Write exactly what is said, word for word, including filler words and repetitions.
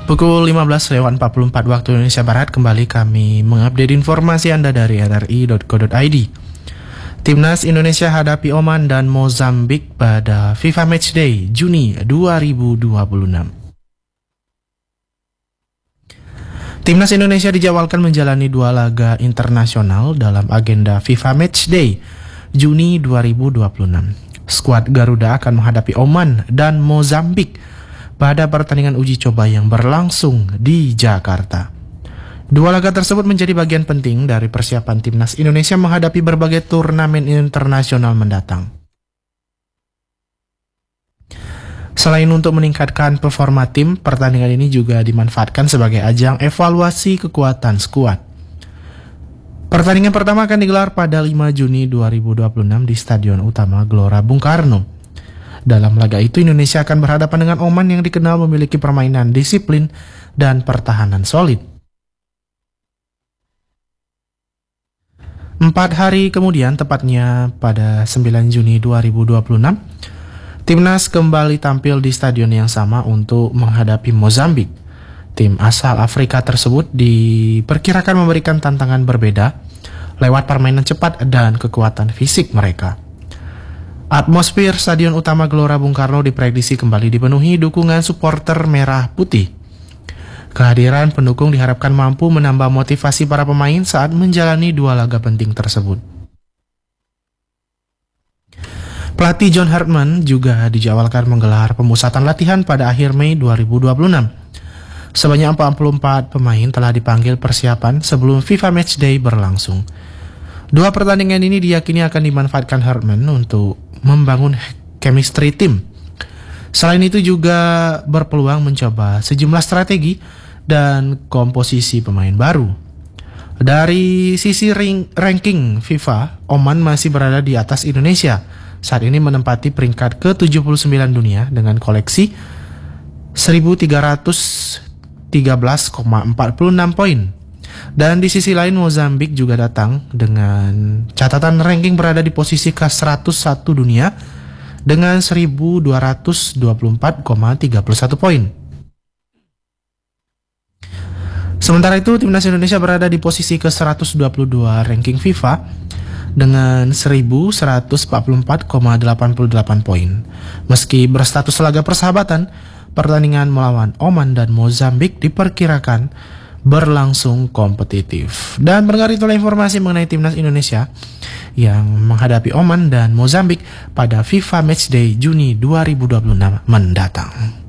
Pukul lima belas lewat empat puluh empat waktu Indonesia Barat, kembali kami mengupdate informasi Anda dari r r i dot co dot i d. Timnas Indonesia hadapi Oman dan Mozambik pada FIFA Matchday Juni dua ribu dua puluh enam. Timnas Indonesia dijadwalkan menjalani dua laga internasional dalam agenda FIFA Matchday Juni dua ribu dua puluh enam. Skuad Garuda akan menghadapi Oman dan Mozambik pada pertandingan uji coba yang berlangsung di Jakarta. Dua laga tersebut menjadi bagian penting dari persiapan Timnas Indonesia menghadapi berbagai turnamen internasional mendatang. Selain untuk meningkatkan performa tim, pertandingan ini juga dimanfaatkan sebagai ajang evaluasi kekuatan skuad. Pertandingan pertama akan digelar pada lima Juni dua ribu dua puluh enam di Stadion Utama Gelora Bung Karno. Dalam laga itu, Indonesia akan berhadapan dengan Oman yang dikenal memiliki permainan disiplin dan pertahanan solid. Empat hari kemudian, tepatnya pada sembilan Juni dua ribu dua puluh enam, Timnas kembali tampil di stadion yang sama untuk menghadapi Mozambik. Tim asal Afrika tersebut diperkirakan memberikan tantangan berbeda lewat permainan cepat dan kekuatan fisik mereka. Atmosfer Stadion Utama Gelora Bung Karno diprediksi kembali dipenuhi dukungan supporter merah putih. Kehadiran pendukung diharapkan mampu menambah motivasi para pemain saat menjalani dua laga penting tersebut. Pelatih John Hartman juga dijadwalkan menggelar pemusatan latihan pada akhir Mei dua ribu dua puluh enam. Sebanyak empat puluh empat pemain telah dipanggil persiapan sebelum FIFA Matchday berlangsung. Dua pertandingan ini diyakini akan dimanfaatkan Hartman untuk membangun chemistry tim. Selain itu juga berpeluang mencoba sejumlah strategi dan komposisi pemain baru. Dari sisi ring, ranking FIFA, Oman masih berada di atas Indonesia. Saat ini menempati peringkat ke tujuh puluh sembilan dunia dengan koleksi seribu tiga ratus tiga belas koma empat puluh enam poin. Dan di sisi lain, Mozambik juga datang dengan catatan ranking berada di posisi ke seratus satu dunia dengan seribu dua ratus dua puluh empat koma tiga puluh satu poin. Sementara itu, Timnas Indonesia berada di posisi ke seratus dua puluh dua ranking FIFA dengan seribu seratus empat puluh empat koma delapan puluh delapan poin. Meski berstatus laga persahabatan, pertandingan melawan Oman dan Mozambik diperkirakan berlangsung kompetitif. Dan pendengar, itulah informasi mengenai Timnas Indonesia yang menghadapi Oman dan Mozambik pada FIFA Matchday Juni dua ribu dua puluh enam mendatang.